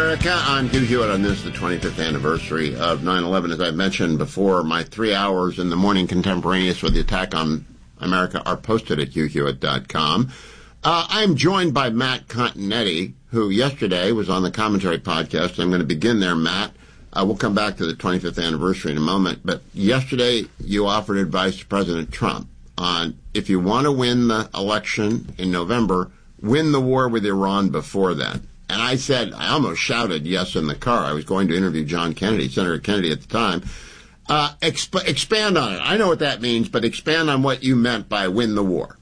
America. I'm Hugh Hewitt on this, the 25th anniversary of 9/11. As I mentioned before, my 3 hours in the morning contemporaneous with the attack on America are posted at hughhewitt.com. I'm joined by Matt Continetti, who yesterday was on the Commentary podcast. I'm going to begin there, Matt. We'll come back to the 25th anniversary in a moment. But yesterday, you offered advice to President Trump on if you want to win the election in November, win the war with Iran before then. And I said, I almost shouted yes in the car. I was going to interview John Kennedy, Senator Kennedy at the time. Expand on it. I know what that means, but expand on what you meant by win the war.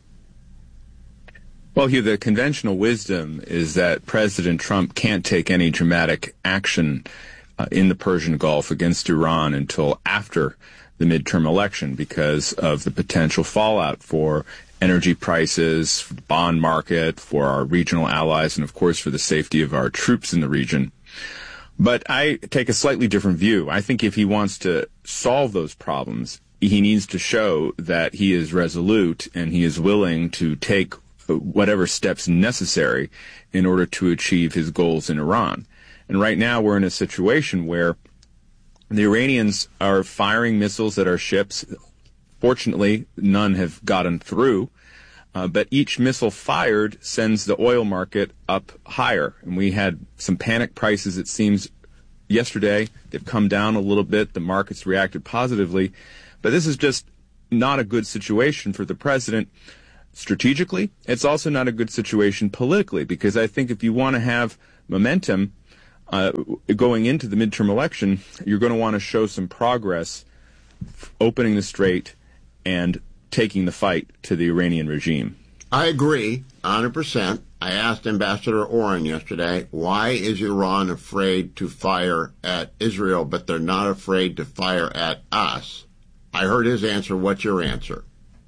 Well, Hugh, the conventional wisdom is that President Trump can't take any dramatic action in the Persian Gulf against Iran until after the midterm election because of the potential fallout for energy prices, for the bond market, for our regional allies, and of course for the safety of our troops in the region. But I take a slightly different view. I think if he wants to solve those problems, he needs to show that he is resolute and he is willing to take whatever steps necessary in order to achieve his goals in Iran. And right now we're in a situation where the Iranians are firing missiles at our ships. Fortunately, none have gotten through, but each missile fired sends the oil market up higher. And we had some panic prices, it seems, yesterday. They've come down a little bit. The markets reacted positively. But this is just not a good situation for the president strategically. It's also not a good situation politically, because I think if you want to have momentum going into the midterm election, you're going to want to show some progress opening the strait and taking the fight to the Iranian regime. I agree 100%. I asked Ambassador Oren yesterday, why is Iran afraid to fire at Israel, but they're not afraid to fire at us? I heard his answer. What's your answer?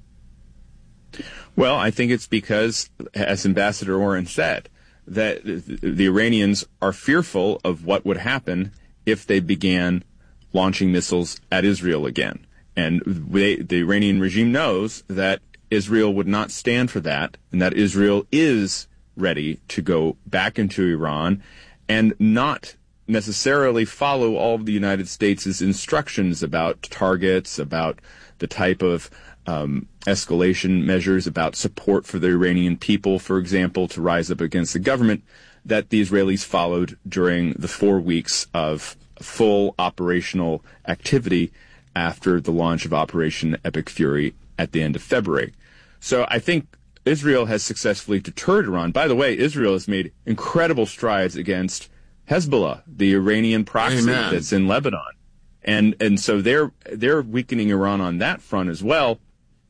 Well, I think it's because, as Ambassador Oren said, that the Iranians are fearful of what would happen if they began launching missiles at Israel again. And the Iranian regime knows that Israel would not stand for that, and that Israel is ready to go back into Iran and not necessarily follow all of the United States' instructions about targets, about the type of escalation measures, about support for the Iranian people, for example, to rise up against the government, that the Israelis followed during the 4 weeks of full operational activity after the launch of Operation Epic Fury at the end of February. So I think Israel has successfully deterred Iran. By the way, Israel has made incredible strides against Hezbollah, the Iranian proxy that's in Lebanon. And so they're weakening Iran on that front as well.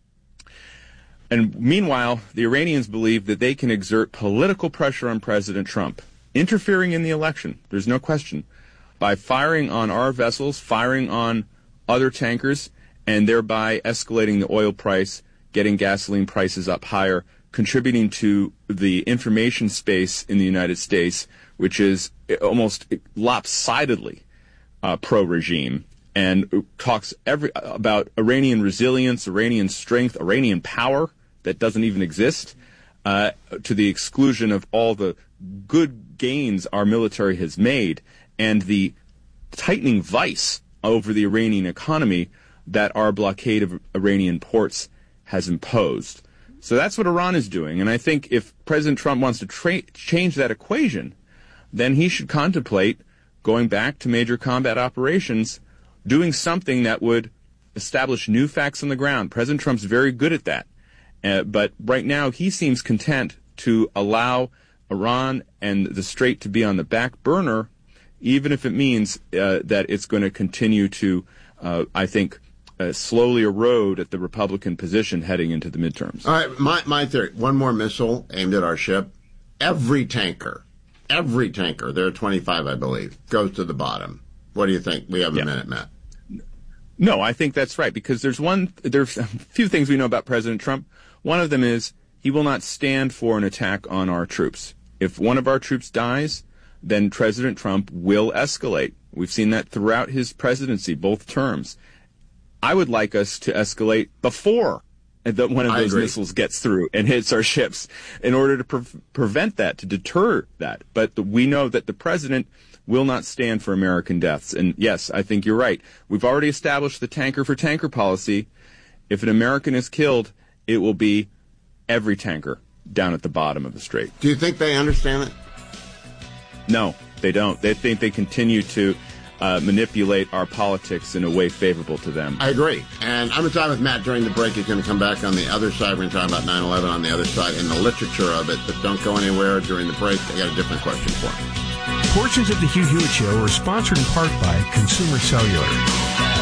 And meanwhile, the Iranians believe that they can exert political pressure on President Trump, interfering in the election, there's no question, by firing on our vessels, firing on other tankers, and thereby escalating the oil price, getting gasoline prices up higher, contributing to the information space in the United States, which is almost lopsidedly pro-regime, and talks about Iranian resilience, Iranian strength, Iranian power that doesn't even exist, to the exclusion of all the good gains our military has made, and the tightening vice over the Iranian economy that our blockade of Iranian ports has imposed. So that's what Iran is doing. And I think if President Trump wants to change that equation, then he should contemplate going back to major combat operations, doing something that would establish new facts on the ground. President Trump's very good at that. But right now he seems content to allow Iran and the Strait to be on the back burner, even if it means that it's going to continue to, I think, slowly erode at the Republican position heading into the midterms. All right, my theory, one more missile aimed at our ship. Every tanker, there are 25, I believe, goes to the bottom. What do you think? We have a minute, Matt. No, I think that's right, because there's a few things we know about President Trump. One of them is he will not stand for an attack on our troops. If one of our troops dies, then President Trump will escalate. We've seen that throughout his presidency, both terms. I would like us to escalate before that one of those missiles gets through and hits our ships in order to prevent that, to deter that. But we know that the president will not stand for American deaths. And yes, I think you're right. We've already established the tanker for tanker policy. If an American is killed, it will be every tanker down at the bottom of the strait. Do you think they understand it? No, they don't. They think they continue to manipulate our politics in a way favorable to them. I agree. And I'm going to talk with Matt during the break. He's going to come back on the other side. We're going to talk about 9/11 on the other side and the literature of it. But don't go anywhere during the break. I got a different question for him. Portions of the Hugh Hewitt Show are sponsored in part by Consumer Cellular.